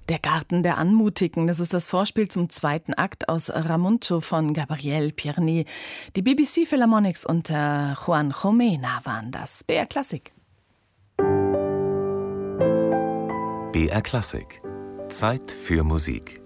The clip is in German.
Der Garten der Anmutigen, das ist das Vorspiel zum zweiten Akt aus Ramunto von Gabriel Pierny. Die BBC Philharmonics unter Juan Jomena waren das. BR Klassik. BR Klassik. Zeit für Musik.